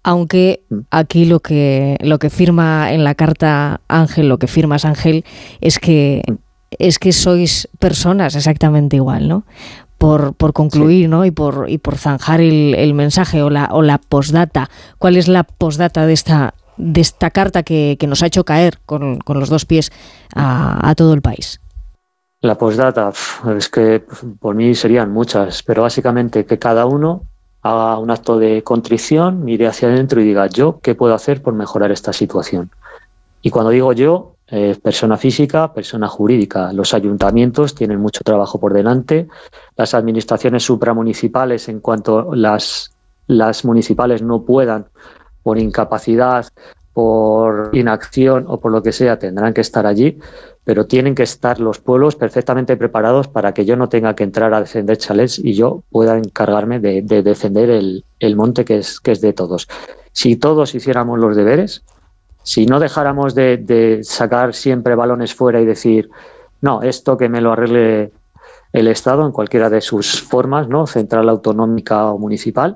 Aunque aquí lo que firma en la carta Ángel, lo que firmas Ángel, es que sois personas exactamente igual, ¿no? Por concluir, sí, ¿no? Y por zanjar el mensaje o la postdata. ¿Cuál es la postdata de esta carta que nos ha hecho caer con los dos pies a todo el país? La postdata, es que por mí serían muchas, pero básicamente que cada uno haga un acto de contrición, mire hacia adentro y diga yo qué puedo hacer por mejorar esta situación. Y cuando digo yo, persona física, persona jurídica. Los ayuntamientos tienen mucho trabajo por delante, las administraciones supramunicipales, en cuanto las municipales no puedan, por incapacidad, por inacción o por lo que sea, tendrán que estar allí, pero tienen que estar los pueblos perfectamente preparados para que yo no tenga que entrar a defender chalets y yo pueda encargarme de defender el monte que es de todos. Si todos hiciéramos los deberes, si no dejáramos de sacar siempre balones fuera y decir, no, esto que me lo arregle el Estado en cualquiera de sus formas, ¿no? Central, autonómica o municipal,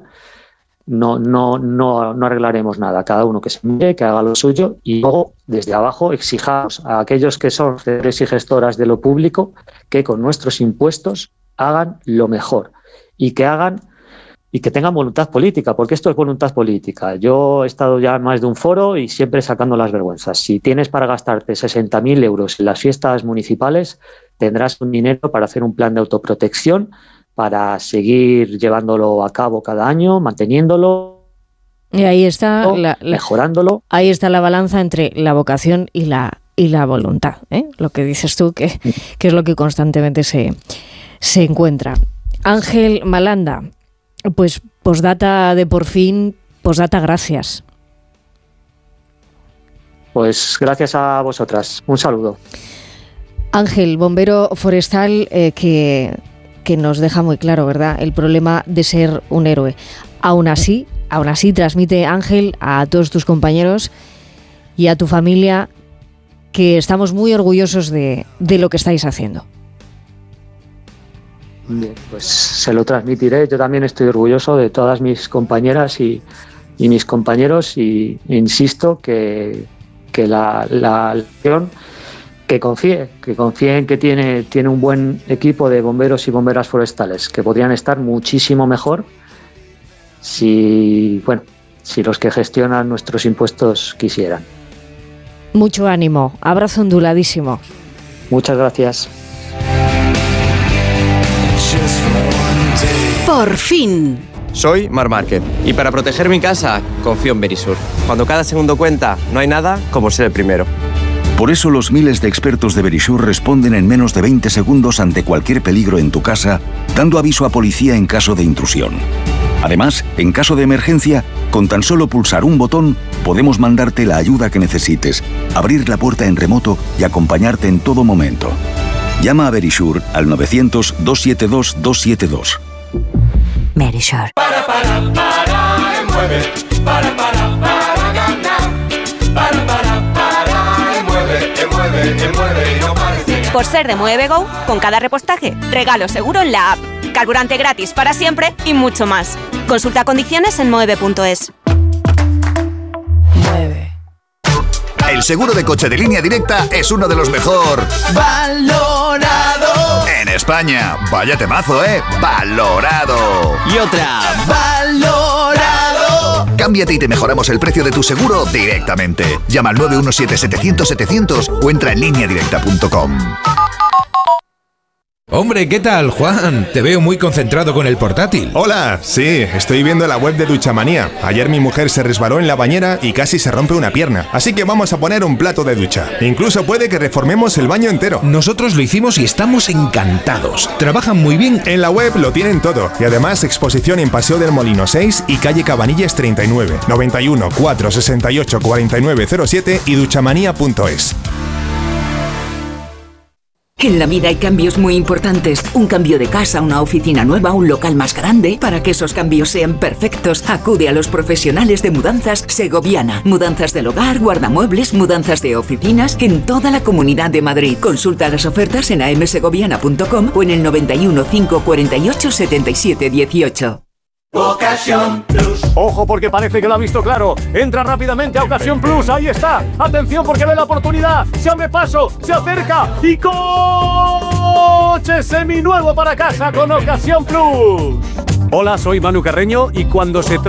no arreglaremos nada. Cada uno que se mire, que haga lo suyo y luego desde abajo exijamos a aquellos que son gestores y gestoras de lo público que con nuestros impuestos hagan lo mejor y que tengan voluntad política, porque esto es voluntad política. Yo he estado ya en más de un foro y siempre sacando las vergüenzas. Si tienes para gastarte 60.000 euros en las fiestas municipales, tendrás un dinero para hacer un plan de autoprotección, para seguir llevándolo a cabo cada año, manteniéndolo. Y ahí está mejorándolo. Ahí está la balanza entre la vocación y la voluntad, ¿eh? Lo que dices tú, que es lo que constantemente se encuentra. Ángel Malanda, pues postdata de por fin, postdata gracias. Pues gracias a vosotras. Un saludo. Ángel, bombero forestal que nos deja muy claro, ¿verdad?, el problema de ser un héroe. Aún así transmite, Ángel, a todos tus compañeros y a tu familia que estamos muy orgullosos de lo que estáis haciendo. Bien, pues se lo transmitiré. Yo también estoy orgulloso de todas mis compañeras y mis compañeros y insisto que la acción... Que confíe en que tiene un buen equipo de bomberos y bomberas forestales, que podrían estar muchísimo mejor si los que gestionan nuestros impuestos quisieran. Mucho ánimo, abrazo onduladísimo. Muchas gracias. Por fin. Soy Marc Márquez y para proteger mi casa confío en Verisur. Cuando cada segundo cuenta, no hay nada como ser el primero. Por eso los miles de expertos de Verisur responden en menos de 20 segundos ante cualquier peligro en tu casa, dando aviso a policía en caso de intrusión. Además, en caso de emergencia, con tan solo pulsar un botón, podemos mandarte la ayuda que necesites, abrir la puerta en remoto y acompañarte en todo momento. Llama a Verisur al 900-272-272. Verisur. Por ser de Mueve Go, con cada repostaje, regalo seguro en la app, carburante gratis para siempre y mucho más. Consulta condiciones en moeve.es. El seguro de coche de Línea Directa es uno de los mejor valorado en España. Vaya temazo, valorado. Y otra, valorado. Cámbiate y te mejoramos el precio de tu seguro directamente. Llama al 917-700-700 o entra en lineadirecta.com. Hombre, ¿qué tal, Juan? Te veo muy concentrado con el portátil. Hola, sí, estoy viendo la web de Duchamanía. Ayer mi mujer se resbaló en la bañera y casi se rompe una pierna. Así que vamos a poner un plato de ducha. Incluso puede que reformemos el baño entero. Nosotros lo hicimos y estamos encantados. Trabajan muy bien. En la web lo tienen todo. Y además exposición en Paseo del Molino 6 y calle Cabanillas 39, 91 468 4907 y duchamanía.es. En la vida hay cambios muy importantes. Un cambio de casa, una oficina nueva, un local más grande. Para que esos cambios sean perfectos, acude a los profesionales de Mudanzas Segoviana. Mudanzas del hogar, guardamuebles, mudanzas de oficinas en toda la Comunidad de Madrid. Consulta las ofertas en amsegoviana.com o en el 91 548 77 18. Ocasión Plus. Ojo, porque parece que lo ha visto claro. Entra rápidamente a Ocasión Plus. Ahí está. Atención, porque ve la oportunidad. Se abre paso, se acerca y coche seminuevo para casa con Ocasión Plus. Hola, soy Manu Carreño y cuando se trata